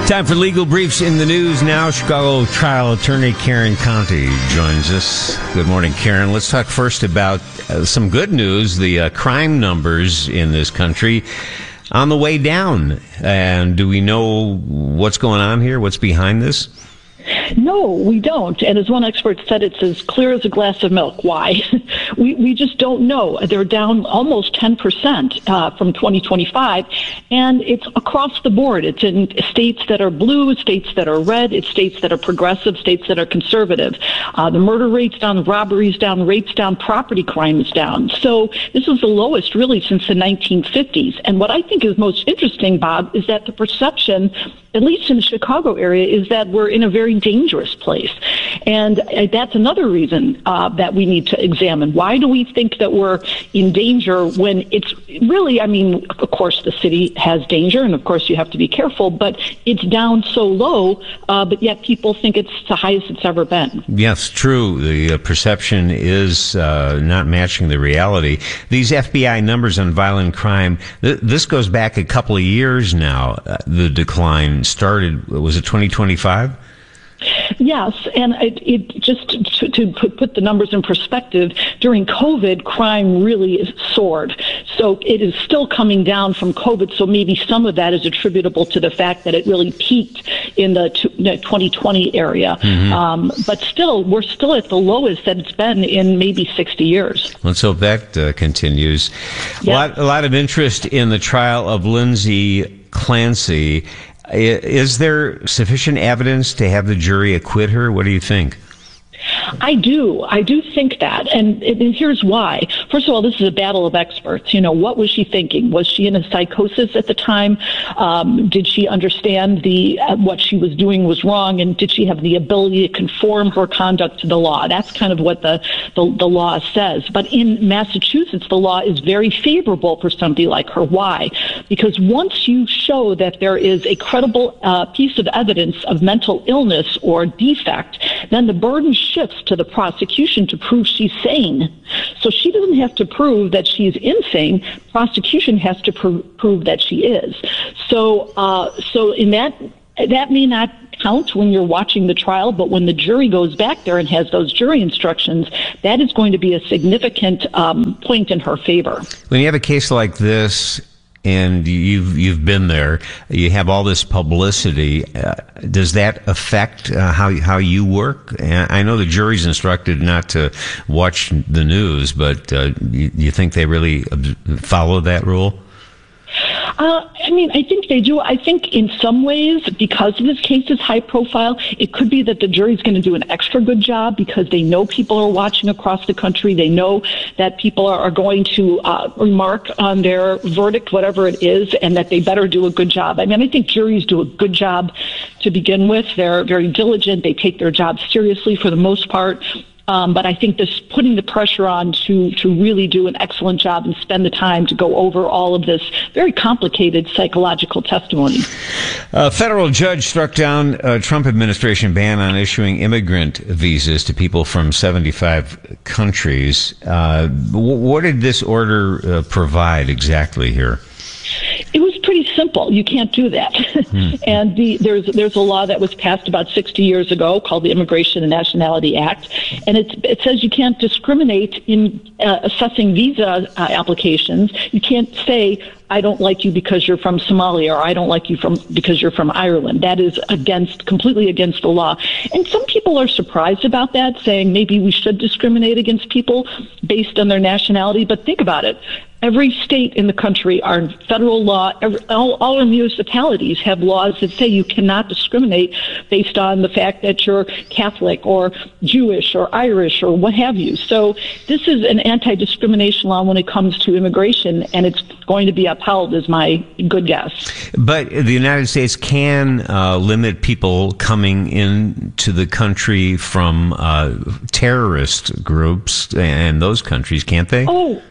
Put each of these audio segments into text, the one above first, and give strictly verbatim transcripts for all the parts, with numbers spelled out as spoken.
Time for legal briefs in the news now. Chicago trial attorney Karen Conti joins us. Good morning, Karen. Let's talk first about uh, some good news. The uh, crime numbers in this country on the way down. And do we know what's going on here? What's behind this? No, we don't. And as one expert said, it's as clear as a glass of milk. Why? we we just don't know. They're down almost ten percent uh, from twenty twenty-five, and it's across the board. It's in states that are blue, states that are red, it's states that are progressive, states that are conservative. Uh, the murder rate's down, robbery's down, rape's down, property crime is down. So this is the lowest really since the nineteen fifties. And what I think is most interesting, Bob, is that the perception, at least in the Chicago area, is that we're in a very dangerous place. And uh, that's another reason uh, that we need to examine. Why do we think that we're in danger when it's really, I mean, of course, the city has danger, and of course you have to be careful, but it's down so low, uh, but yet people think it's the highest it's ever been. Yes, true. The uh, perception is uh, not matching the reality. These F B I numbers on violent crime, th- this goes back a couple of years now, uh, the decline started, was it twenty twenty-five? Yes, and it, it just to, to put, put the numbers in perspective, during COVID, crime really soared. So it is still coming down from COVID, so maybe some of that is attributable to the fact that it really peaked in the, the twenty twenty area. Mm-hmm. Um, but still, we're still at the lowest that it's been in maybe sixty years. Let's hope that uh, continues. Yep. A lot, a lot of interest in the trial of Lindsay Clancy. Is there sufficient evidence to have the jury acquit her? What do you think? I do. I do think that. And, and here's why. First of all, this is a battle of experts. You know, what was she thinking? Was she in a psychosis at the time? Um, did she understand the uh, what she was doing was wrong? And did she have the ability to conform her conduct to the law? That's kind of what the, the, the law says. But in Massachusetts, the law is very favorable for somebody like her. Why? Because once you show that there is a credible uh, piece of evidence of mental illness or defect, then the burden shifts to the prosecution to prove she's sane. So she doesn't have to prove that she's insane. Prosecution has to pr- prove that she is. So, uh, so in that, that may not count when you're watching the trial, but when the jury goes back there and has those jury instructions, that is going to be a significant um, point in her favor. When you have a case like this, and you've you've been there, you have all this publicity. Uh, does that affect uh, how how you work? And I know the jury's instructed not to watch the news, but uh, you, you think they really follow that rule? Uh, I mean, I think they do. I think in some ways, because this case is high profile, it could be that the jury's going to do an extra good job because they know people are watching across the country. They know that people are, are going to uh, remark on their verdict, whatever it is, and that they better do a good job. I mean, I think juries do a good job to begin with. They're very diligent. They take their job seriously for the most part. Um, but I think this putting the pressure on to, to really do an excellent job and spend the time to go over all of this very complicated psychological testimony. A federal judge struck down a Trump administration ban on issuing immigrant visas to people from seventy-five countries. Uh, what did this order uh, provide exactly here? It was pretty simple. You can't do that. Mm-hmm. And the, there's there's a law that was passed about sixty years ago called the Immigration and Nationality Act, and it, it says you can't discriminate in uh, assessing visa uh, applications. You can't say, I don't like you because you're from Somalia, or I don't like you from because you're from Ireland. That is against completely against the law. And some people are surprised about that, saying maybe we should discriminate against people based on their nationality. But think about it. Every state in the country, our federal law, every, all, all our municipalities have laws that say you cannot discriminate based on the fact that you're Catholic or Jewish or Irish or what have you. So this is an anti-discrimination law when it comes to immigration, and it's going to be upheld, is my good guess. But the United States can uh, limit people coming into the country from uh, terrorist groups and those countries, can't they? Oh,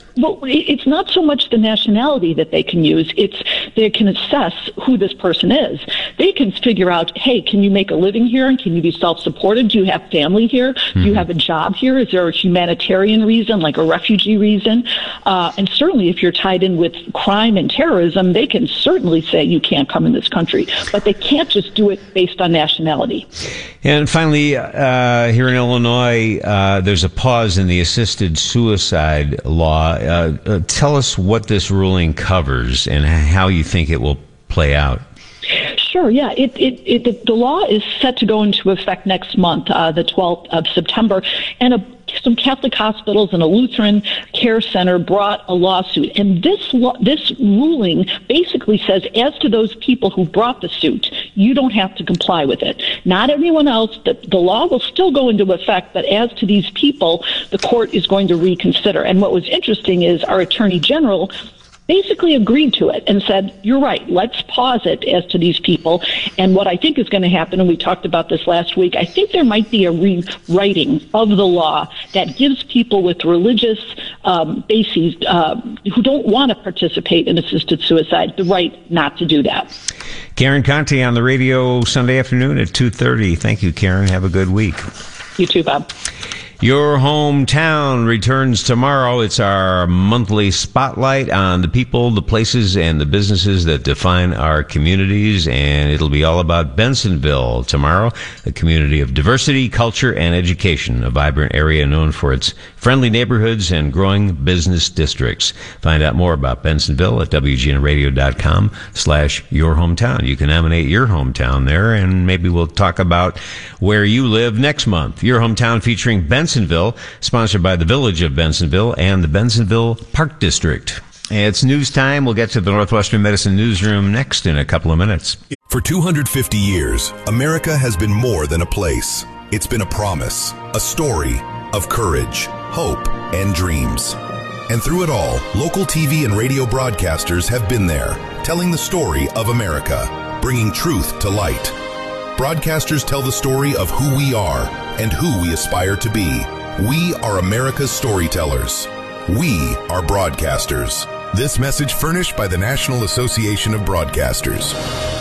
Well, it's not so much the nationality that they can use. It's they can assess who this person is. They can figure out, hey, can you make a living here? And can you be self-supported? Do you have family here? Mm-hmm. Do you have a job here? Is there a humanitarian reason, like a refugee reason? Uh, and certainly if you're tied in with crime and terrorism, they can certainly say you can't come in this country. But they can't just do it based on nationality. And finally, uh, here in Illinois, uh, there's a pause in the assisted suicide law. Uh, uh, tell us what this ruling covers and how you think it will play out. Sure, yeah. It, it, it, the, the law is set to go into effect next month, uh, the twelfth of September, and a some Catholic hospitals and a Lutheran care center brought a lawsuit. And this law, this ruling basically says, as to those people who brought the suit, you don't have to comply with it. Not everyone else. The, the law will still go into effect, but as to these people, the court is going to reconsider. And what was interesting is our Attorney General basically agreed to it and said, you're right, let's pause it as to these people. And what I think is going to happen, and we talked about this last week, I think there might be a rewriting of the law that gives people with religious um, bases uh, who don't want to participate in assisted suicide the right not to do that. Karen Conte on the radio Sunday afternoon at two thirty. Thank you, Karen. Have a good week. You too, Bob. Your Hometown returns tomorrow. It's our monthly spotlight on the people, the places, and the businesses that define our communities, and it'll be all about Bensenville tomorrow, a community of diversity, culture, and education, a vibrant area known for its friendly neighborhoods and growing business districts. Find out more about Bensenville at W G N radio dot com slash your hometown. You can nominate your hometown there, and maybe we'll talk about where you live next month. Your Hometown featuring Bensenville, sponsored by the Village of Bensenville and the Bensenville Park District. It's news time. We'll get to the Northwestern Medicine Newsroom next in a couple of minutes. For two hundred fifty years, America has been more than a place. It's been a promise, a story of courage, hope, and dreams. And through it all, local T V and radio broadcasters have been there, telling the story of America, bringing truth to light. Broadcasters tell the story of who we are and who we aspire to be. We are America's storytellers. We are broadcasters. This message furnished by the National Association of Broadcasters.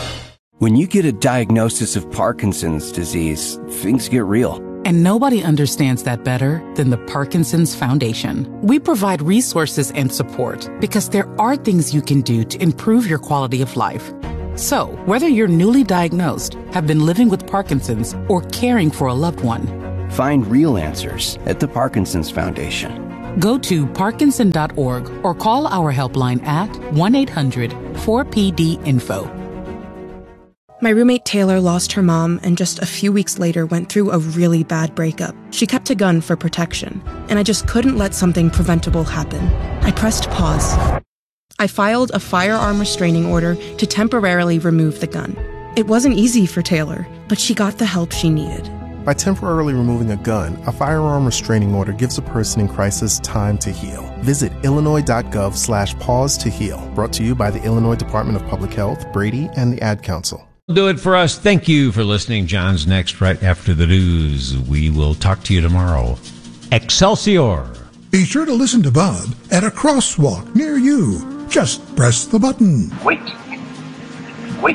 When you get a diagnosis of Parkinson's disease, things get real. And nobody understands that better than the Parkinson's Foundation. We provide resources and support because there are things you can do to improve your quality of life. So, whether you're newly diagnosed, have been living with Parkinson's, or caring for a loved one, find real answers at the Parkinson's Foundation. Go to parkinson dot org or call our helpline at one eight hundred four P D info. My roommate Taylor lost her mom and just a few weeks later went through a really bad breakup. She kept a gun for protection, and I just couldn't let something preventable happen. I pressed pause. I filed a firearm restraining order to temporarily remove the gun. It wasn't easy for Taylor, but she got the help she needed. By temporarily removing a gun, a firearm restraining order gives a person in crisis time to heal. Visit illinois.gov slash pause to heal. Brought to you by the Illinois Department of Public Health, Brady, and the Ad Council. Do it for us. Thank you for listening. John's next right after the news. We will talk to you tomorrow. Excelsior. Be sure to listen to Bob at a crosswalk near you. Just press the button. Wait. Wait.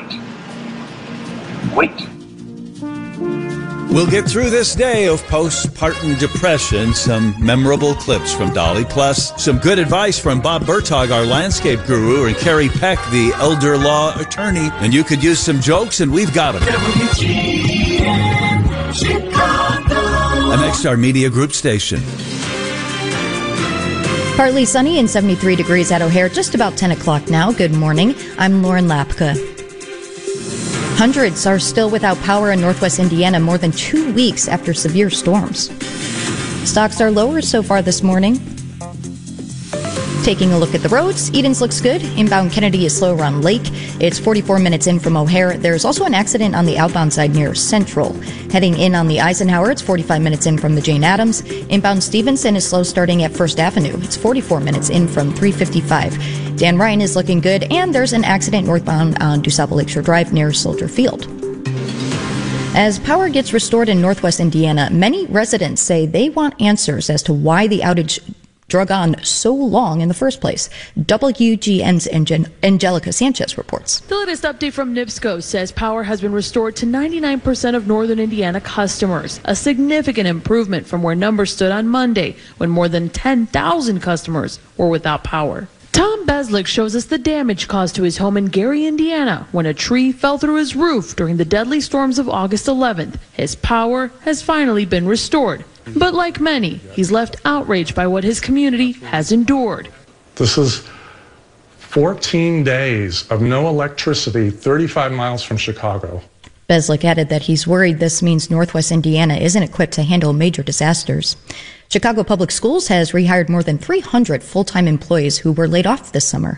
Wait. We'll get through this day of postpartum depression, some memorable clips from Dolly, plus some good advice from Bob Bertog, our landscape guru, and Carrie Peck, the elder law attorney. And you could use some jokes, and we've got them. W G N Chicago. M X Star Media Group station. Partly sunny and seventy-three degrees at O'Hare, just about ten o'clock now. Good morning. I'm Lauren Lapka. Hundreds are still without power in northwest Indiana more than two weeks after severe storms. Stocks are lower so far this morning. Taking a look at the roads, Edens looks good. Inbound Kennedy is slow around Lake. It's forty-four minutes in from O'Hare. There's also an accident on the outbound side near Central. Heading in on the Eisenhower, it's forty-five minutes in from the Jane Addams. Inbound Stevenson is slow starting at First Avenue. It's forty-four minutes in from three fifty-five. Dan Ryan is looking good, and there's an accident northbound on DuSable Lakeshore Drive near Soldier Field. As power gets restored in northwest Indiana, many residents say they want answers as to why the outage drug on so long in the first place. W G N's Ange- Angelica Sanchez reports. The latest update from NIPSCO says power has been restored to ninety-nine percent of northern Indiana customers, a significant improvement from where numbers stood on Monday, when more than ten thousand customers were without power. Tom Beslick shows us the damage caused to his home in Gary, Indiana, when a tree fell through his roof during the deadly storms of August eleventh. His power has finally been restored. But like many, he's left outraged by what his community has endured. This is fourteen days of no electricity, thirty-five miles from Chicago. Beslick added that he's worried this means Northwest Indiana isn't equipped to handle major disasters. Chicago Public Schools has rehired more than three hundred full-time employees who were laid off this summer.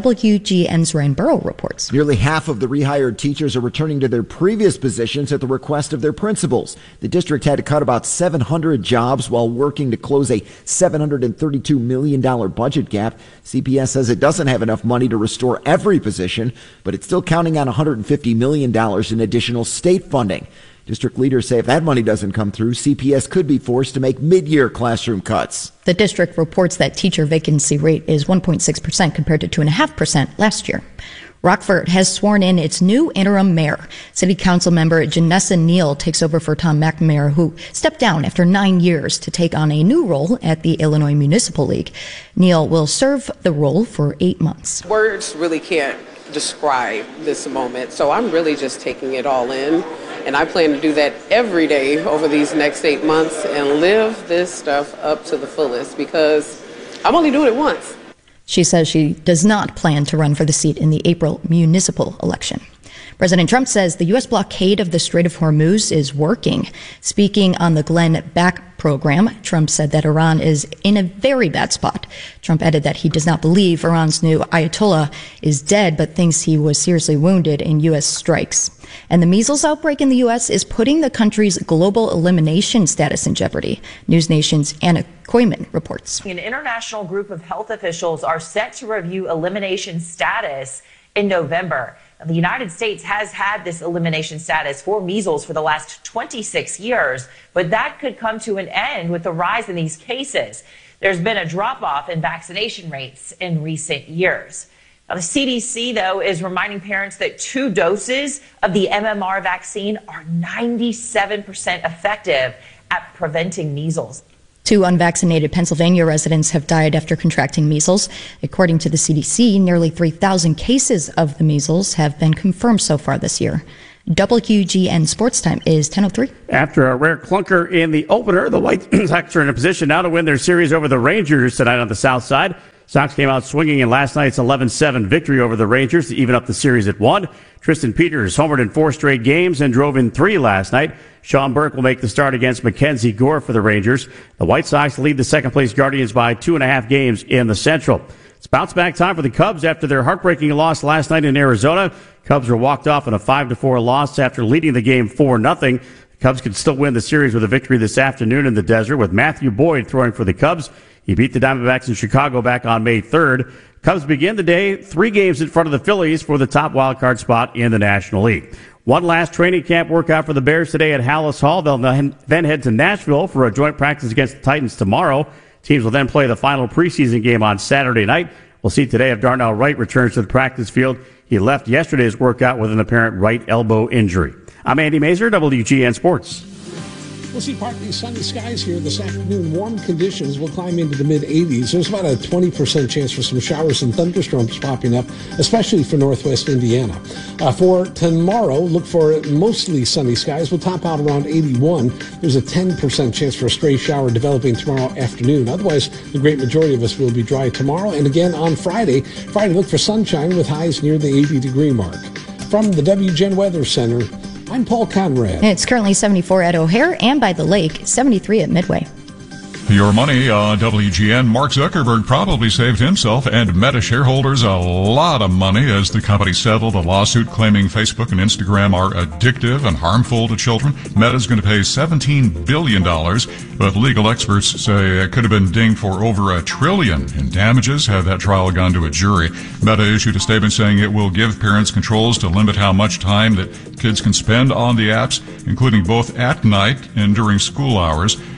W G N's Ryan Burrow reports. Nearly half of the rehired teachers are returning to their previous positions at the request of their principals. The district had to cut about seven hundred jobs while working to close a seven hundred thirty-two million dollars budget gap. C P S says it doesn't have enough money to restore every position, but it's still counting on one hundred fifty million dollars in additional state funding. District leaders say if that money doesn't come through, C P S could be forced to make mid-year classroom cuts. The district reports that teacher vacancy rate is one point six percent compared to two point five percent last year. Rockford has sworn in its new interim mayor. City Council member Janessa Neal takes over for Tom McNamara, who stepped down after nine years to take on a new role at the Illinois Municipal League. Neal will serve the role for eight months. Words really can't describe this moment, so I'm really just taking it all in. And I plan to do that every day over these next eight months and live this stuff up to the fullest because I'm only doing it once. She says she does not plan to run for the seat in the April municipal election. President Trump says the U S blockade of the Strait of Hormuz is working. Speaking on the Glenn Beck program, Trump said that Iran is in a very bad spot. Trump added that he does not believe Iran's new Ayatollah is dead, but thinks he was seriously wounded in U S strikes. And the measles outbreak in the U S is putting the country's global elimination status in jeopardy. News Nation's Anna Koyman reports. An international group of health officials are set to review elimination status in November. The United States has had this elimination status for measles for the last twenty-six years, but that could come to an end with the rise in these cases. There's been a drop-off in vaccination rates in recent years. Now, the C D C, though, is reminding parents that two doses of the M M R vaccine are ninety-seven percent effective at preventing measles. Two unvaccinated Pennsylvania residents have died after contracting measles. According to the C D C, nearly three thousand cases of the measles have been confirmed so far this year. W G N Sports Time is ten oh three. After a rare clunker in the opener, the White Sox are in a position now to win their series over the Rangers tonight on the south side. Sox came out swinging in last night's eleven seven victory over the Rangers to even up the series at one. Tristan Peters homered in four straight games and drove in three last night. Sean Burke will make the start against Mackenzie Gore for the Rangers. The White Sox lead the second-place Guardians by two and a half games in the Central. It's bounce-back time for the Cubs after their heartbreaking loss last night in Arizona. Cubs were walked off in a five to four loss after leading the game four nothing. The Cubs could still win the series with a victory this afternoon in the desert with Matthew Boyd throwing for the Cubs. He beat the Diamondbacks in Chicago back on May third. Cubs begin the day three games in front of the Phillies for the top wildcard spot in the National League. One last training camp workout for the Bears today at Hallis Hall. They'll then head to Nashville for a joint practice against the Titans tomorrow. Teams will then play the final preseason game on Saturday night. We'll see today if Darnell Wright returns to the practice field. He left yesterday's workout with an apparent right elbow injury. I'm Andy Mazer, W G N Sports. We'll see partly sunny skies here this afternoon. Warm conditions will climb into the mid-eighties. There's about a twenty percent chance for some showers and thunderstorms popping up, especially for northwest Indiana. Uh, for tomorrow, look for mostly sunny skies. We'll top out around eighty-one. There's a ten percent chance for a stray shower developing tomorrow afternoon. Otherwise, the great majority of us will be dry tomorrow. And again on Friday, Friday look for sunshine with highs near the eighty-degree mark. From the W G N Weather Center, I'm Paul Conrad. It's currently seventy-four at O'Hare and by the lake, seventy-three at Midway. Your money on W G N. Mark Zuckerberg probably saved himself and Meta shareholders a lot of money as the company settled a lawsuit claiming Facebook and Instagram are addictive and harmful to children. Meta's going to pay seventeen billion dollars, but legal experts say it could have been dinged for over a trillion in damages had that trial gone to a jury. Meta issued a statement saying it will give parents controls to limit how much time that kids can spend on the apps, including both at night and during school hours.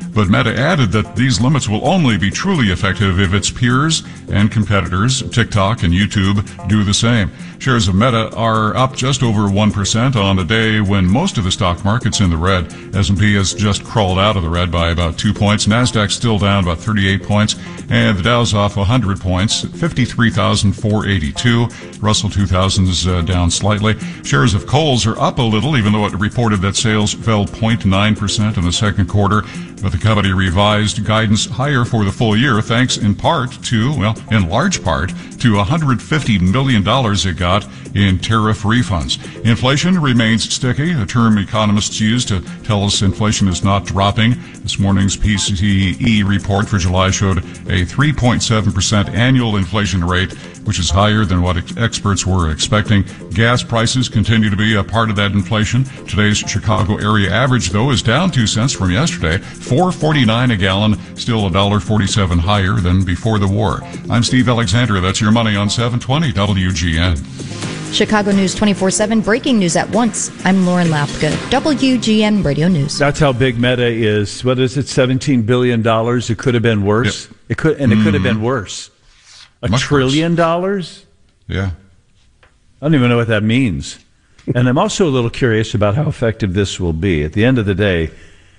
but Meta added that these limits will only be truly effective if its peers and competitors, TikTok and YouTube, do the same. Shares of Meta are up just over one percent on a day when most of the stock market's in the red. S and P has just crawled out of the red by about two points. NASDAQ's still down about thirty-eight points, and the Dow's off one hundred points, fifty-three thousand four hundred eighty-two. Russell two thousand is uh, down slightly. Shares of Kohl's are up a little, even though it reported that sales fell zero point nine percent in the second quarter. But the company revised guidance higher for the full year, thanks in part to, well, in large part, to one hundred fifty million dollars it got in tariff refunds. Inflation remains sticky, a term economists use to tell us inflation is not dropping. This morning's P C E report for July showed a three point seven percent annual inflation rate, which is higher than what experts were expecting. Gas prices continue to be a part of that inflation. Today's Chicago area average, though, is down two cents from yesterday, four forty-nine a gallon, still one dollar forty-seven higher than before the war. I'm Steve Alexander. That's your money on seven twenty W G N. Chicago News twenty-four seven, breaking news at once. I'm Lauren Lapka, W G N Radio News. That's how big Meta is. What is it, seventeen billion dollars? It could have been worse. Yep. It could, And it mm. could have been worse. A Much trillion worse. dollars? Yeah. I don't even know what that means. And I'm also a little curious about how effective this will be. At the end of the day,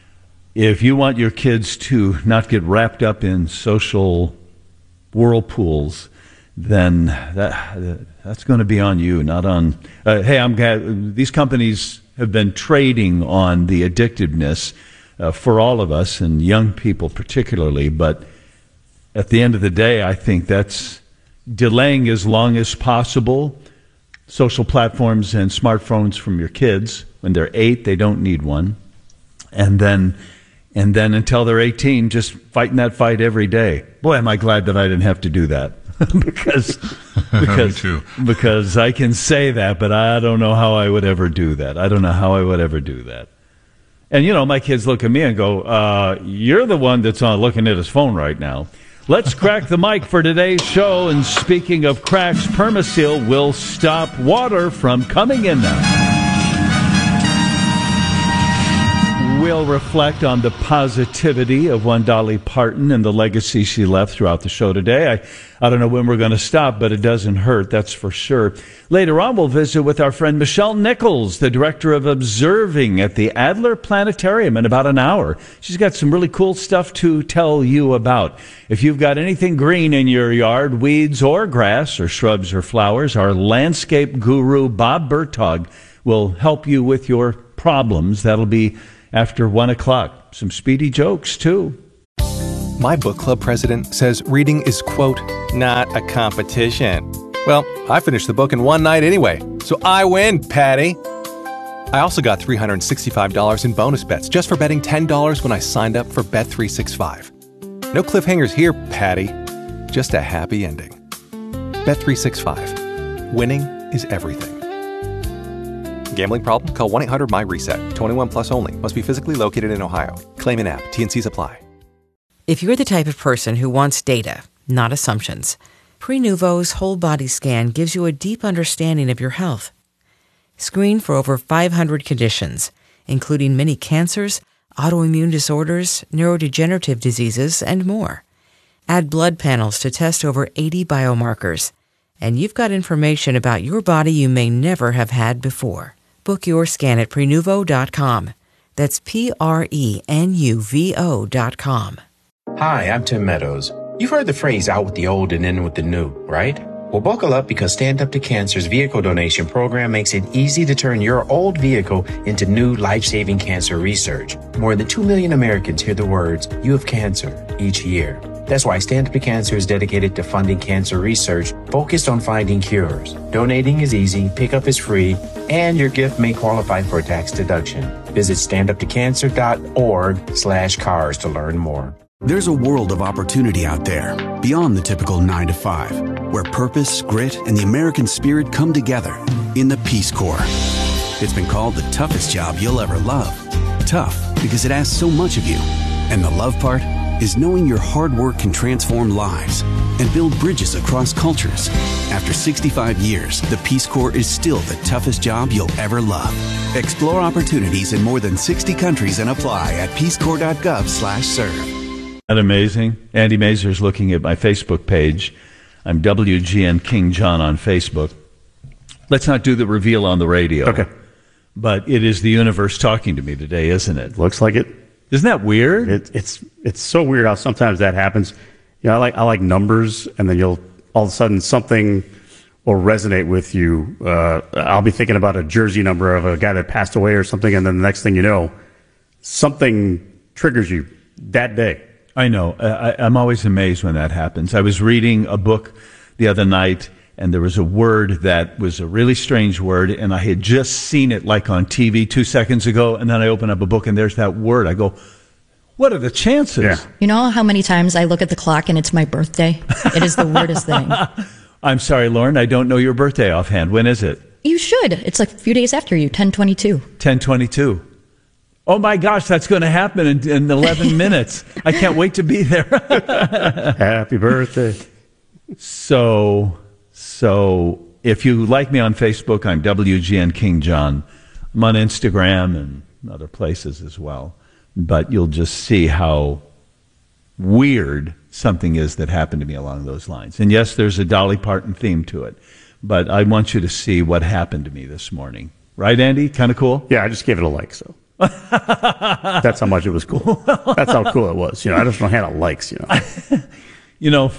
if you want your kids to not get wrapped up in social whirlpools, then that that's going to be on you, not on. Uh, hey, I'm glad these companies have been trading on the addictiveness uh, for all of us and young people particularly. But at the end of the day, I think that's delaying as long as possible social platforms and smartphones from your kids. When they're eight, they don't need one, and then. And then until they're eighteen, just fighting that fight every day. Boy, am I glad that I didn't have to do that. because because, because I can say that, but I don't know how I would ever do that. I don't know how I would ever do that. And, you know, my kids look at me and go, uh, you're the one that's on looking at his phone right now. Let's crack the mic for today's show. And speaking of cracks, Permaseal will stop water from coming in now. We'll reflect on the positivity of one Dolly Parton and the legacy she left throughout the show today. I, I don't know when we're going to stop, but it doesn't hurt, that's for sure. Later on, we'll visit with our friend Michelle Nichols, the director of observing at the Adler Planetarium, in about an hour. She's got some really cool stuff to tell you about. If you've got anything green in your yard, weeds or grass or shrubs or flowers, our landscape guru, Bob Bertog, will help you with your problems. That'll be after one o'clock. Some speedy jokes, too. My book club president says reading is, quote, not a competition. Well, I finished the book in one night anyway, so I win, Patty. I also got three hundred sixty-five dollars in bonus bets just for betting ten dollars when I signed up for Bet three sixty-five. No cliffhangers here, Patty. Just a happy ending. Bet three sixty-five. Winning is everything. Gambling problem? Call one eight hundred my reset. twenty-one plus only. Must be physically located in Ohio. Claim in app. T and C's apply. If you're the type of person who wants data, not assumptions, Prenuvo's whole body scan gives you a deep understanding of your health. Screen for over five hundred conditions, including many cancers, autoimmune disorders, neurodegenerative diseases, and more. Add blood panels to test over eighty biomarkers, and you've got information about your body you may never have had before. Book your scan at Prenuvo dot com. That's P R E N U V O dot com. Hi, I'm Tim Meadows. You've heard the phrase out with the old and in with the new, right? Well, buckle up because Stand Up to Cancer's vehicle donation program makes it easy to turn your old vehicle into new life-saving cancer research. More than two million Americans hear the words, "You have cancer," each year. That's why Stand Up to Cancer is dedicated to funding cancer research focused on finding cures. Donating is easy, pickup is free, and your gift may qualify for a tax deduction. Visit standuptocancer.org slash cars to learn more. There's a world of opportunity out there, beyond the typical nine to five, where purpose, grit, and the American spirit come together in the Peace Corps. It's been called the toughest job you'll ever love. Tough because it asks so much of you. And the love part? is knowing your hard work can transform lives and build bridges across cultures. After sixty-five years, the Peace Corps is still the toughest job you'll ever love. Explore opportunities in more than sixty countries and apply at peacecorps.gov slash serve. Isn't that amazing? Andy Mazur's looking at my Facebook page. I'm W G N King John on Facebook. Let's not do the reveal on the radio. Okay. But it is the universe talking to me today, isn't it? Looks like it. Isn't that weird? It, it's it's so weird how sometimes that happens. You know, I like I like numbers, and then you'll all of a sudden something will resonate with you. Uh, I'll be thinking about a jersey number of a guy that passed away or something, and then the next thing you know, something triggers you that day. I know. I, I'm always amazed when that happens. I was reading a book the other night, and there was a word that was a really strange word, and I had just seen it like on T V two seconds ago, and then I open up a book, and there's that word. I go, what are the chances? Yeah. You know how many times I look at the clock and it's my birthday? It is the weirdest thing. I'm sorry, Lauren, I don't know your birthday offhand. When is it? You should. It's like a few days after you, ten twenty-two. ten twenty-two. Oh, my gosh, that's going to happen in, in eleven minutes. I can't wait to be there. Happy birthday. So, so if you like me on Facebook, I'm W G N King John. I'm on Instagram and other places as well. But you'll just see how weird something is that happened to me along those lines. And yes, there's a Dolly Parton theme to it. But I want you to see what happened to me this morning. Right, Andy? Kind of cool? Yeah, I just gave it a like, so. That's how much it was cool. That's how cool it was. You know, I just don't have likes, you know. You know,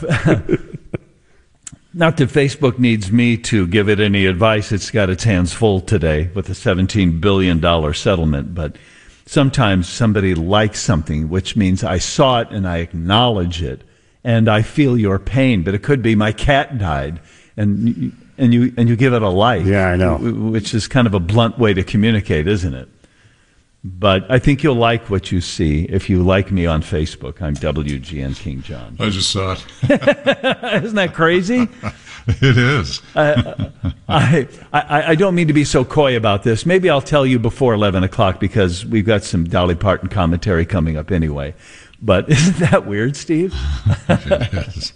not that Facebook needs me to give it any advice. It's got its hands full today with a seventeen billion dollars settlement. But sometimes somebody likes something, which means I saw it and I acknowledge it, and I feel your pain. But it could be my cat died, and and you and you give it a like. Yeah, I know. Which is kind of a blunt way to communicate, isn't it? But I think you'll like what you see if you like me on Facebook. I'm W G N King John. I just saw it. Isn't that crazy? It is. uh, I, I I don't mean to be so coy about this. Maybe I'll tell you before eleven o'clock because we've got some Dolly Parton commentary coming up anyway. But isn't that weird, Steve? It is.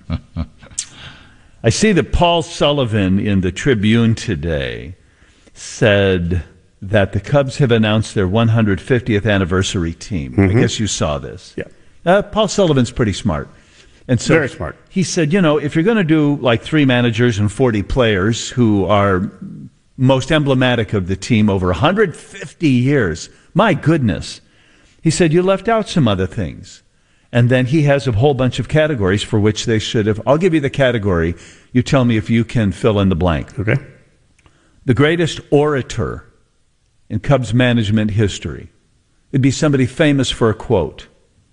I see that Paul Sullivan in the Tribune today said that the Cubs have announced their one hundred fiftieth anniversary team. Mm-hmm. I guess you saw this. Yeah. Uh, Paul Sullivan's pretty smart. And so Very smart. He said, you know, if you're going to do like three managers and forty players who are most emblematic of the team over one hundred fifty years, my goodness. He said, you left out some other things. And then he has a whole bunch of categories for which they should have. I'll give you the category. You tell me if you can fill in the blank. Okay. The greatest orator in Cubs management history. It'd be somebody famous for a quote.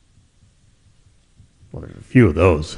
Well, there's a few of those.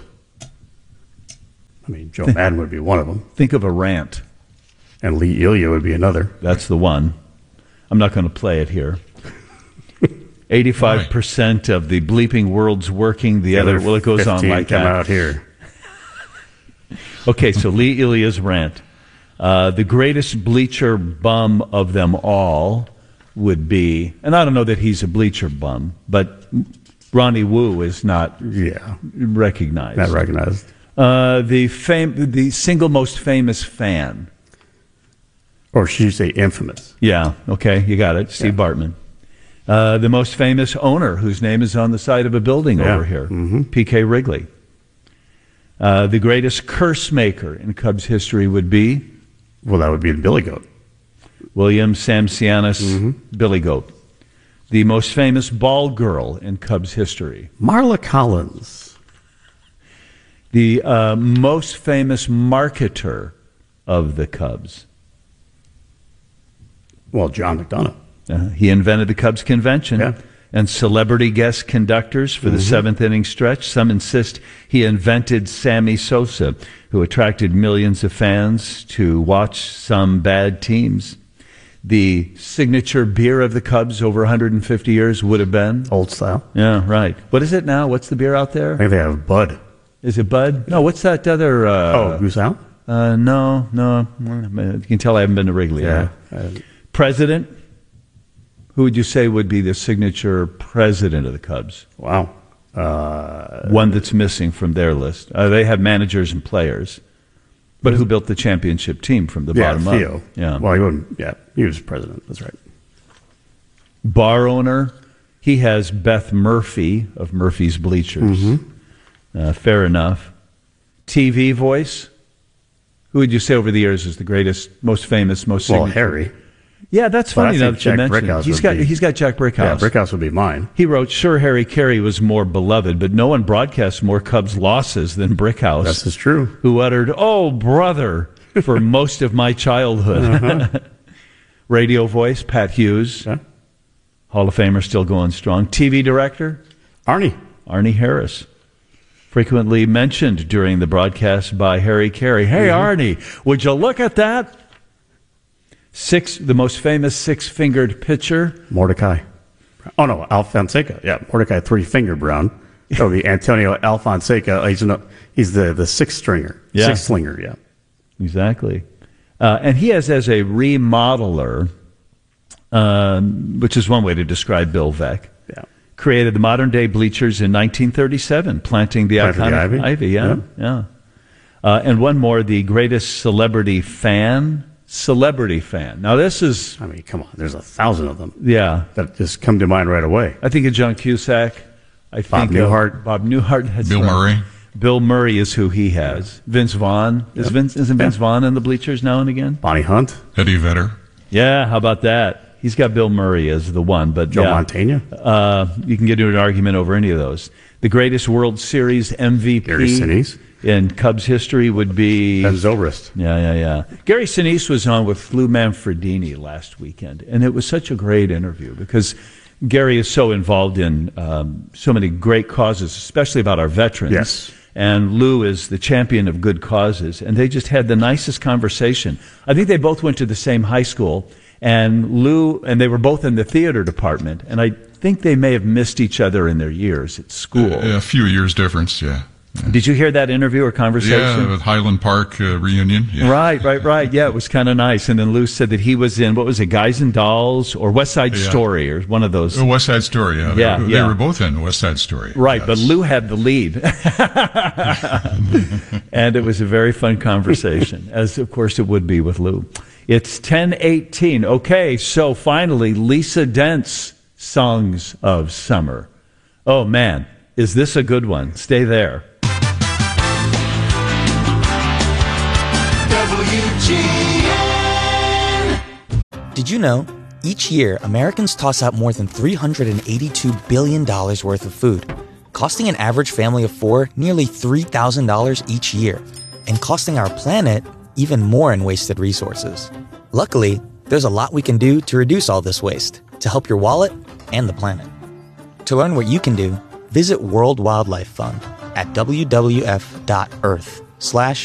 I mean, Joe Madden would be one of them. Think of a rant. And Lee Elia would be another. That's the one. I'm not going to play it here. eighty-five percent of the bleeping world's working. The yeah, other, well, it goes on like come that. out here. Okay, so Lee Elia's rant. Uh, the greatest bleacher bum of them all would be, and I don't know that he's a bleacher bum, but Ronnie Wu is not yeah. recognized. Not recognized. Uh, the fam- the single most famous fan. Or should you say infamous? Yeah, okay, you got it. Steve yeah. Bartman. Uh, the most famous owner, whose name is on the side of a building yeah. over here, mm-hmm. P K Wrigley. Uh, the greatest curse maker in Cubs history would be? Well, that would be Billy Goat. William Samsianis, mm-hmm. Billy Goat. The most famous ball girl in Cubs history? Marla Collins. The uh, most famous marketer of the Cubs? Well, John McDonough. Uh, he invented the Cubs convention yeah. and celebrity guest conductors for the mm-hmm. seventh inning stretch. Some insist he invented Sammy Sosa, who attracted millions of fans to watch some bad teams. The signature beer of the Cubs over one hundred fifty years would have been? Old Style. Yeah, right. What is it now? What's the beer out there? I think they have Bud. Is it Bud? No, what's that other? Uh, oh, Goose Out? Uh, no, no. You can tell I haven't been to Wrigley. Yeah. Right? President? Who would you say would be the signature president of the Cubs? Wow. Uh, One that's missing from their list. Uh, they have managers and players. But who built the championship team from the yeah, bottom Theo. up? Yeah, well, he wouldn't. Yeah, he was president. That's right. Bar owner, he has Beth Murphy of Murphy's Bleachers. Mm-hmm. Uh, fair enough. T V voice, who would you say over the years is the greatest, most famous, most well, signature? Harry. Yeah, that's But funny. I Now think that you Jack mentioned Brickhouse it. he's would got be- he's got Jack Brickhouse. Yeah, Brickhouse would be mine. He wrote, "Sure, Harry Carey was more beloved, but no one broadcast more Cubs losses than Brickhouse." This is true. Who uttered, "Oh, brother," for most of my childhood. Uh-huh. Radio voice, Pat Hughes. Yeah. Hall of Famer, still going strong. T V director, Arnie. Arnie Harris. Frequently mentioned during the broadcast by Harry Carey. Hey, Mm-hmm. Arnie, would you look at that? Six, the most famous six-fingered pitcher. Mordecai. Oh, no, Alfonseca. Yeah, Mordecai Three-Finger Brown. That would be Antonio Alfonseca. He's, an, he's the, the six-stringer. Yeah. Six-slinger, yeah. Exactly. Uh, and he has, as a remodeler, um, which is one way to describe Bill Veeck, Yeah. created the modern-day bleachers in nineteen thirty-seven, planting the Planted the iconic ivy? ivy. Yeah, Yeah. yeah. Uh, and one more, the greatest celebrity fan, celebrity fan. Now, this is... I mean, come on. There's a thousand of them. Yeah. That just come to mind right away. I think of John Cusack. I Bob think of Newhart. Bob Newhart. That's Bill right. Murray. Bill Murray is who he has. Vince Vaughn. Is Yep. Vince, isn't Vince Yeah. Vaughn in the bleachers now and again? Bonnie Hunt. Eddie Vedder. Yeah, how about that? He's got Bill Murray as the one, but Joe yeah. Montana. Uh, you can get into an argument over any of those. The greatest World Series M V P Gary Sinise. in Cubs history would be Ben Zobrist. Yeah, yeah, yeah. Gary Sinise was on with Lou Manfredini last weekend, and it was such a great interview because Gary is so involved in um, so many great causes, especially about our veterans. Yes. And Lou is the champion of good causes, and they just had the nicest conversation. I think they both went to the same high school, and Lou, and they were both in the theater department, and I think they may have missed each other in their years at school. A, a few years difference, yeah. Did you hear that interview or conversation? Yeah, with Highland Park uh, reunion. Yeah. Right, right, right. Yeah, it was kind of nice. And then Lou said that he was in, what was it, Guys and Dolls or West Side Yeah. Story or one of those. Uh, West Side Story, yeah. Yeah, they, were, yeah. they were both in West Side Story. Right, yes. but Lou had the lead. And it was a very fun conversation, as of course it would be with Lou. It's ten eighteen. Okay, so finally, Lisa Dent's Songs of Summer. Oh, man, is this a good one? Stay there. Did you know? Each year, Americans toss out more than three hundred eighty-two billion dollars worth of food, costing an average family of four nearly three thousand dollars each year, and costing our planet even more in wasted resources. Luckily, there's a lot we can do to reduce all this waste, to help your wallet and the planet. To learn what you can do, visit World Wildlife Fund at w w f dot earth slash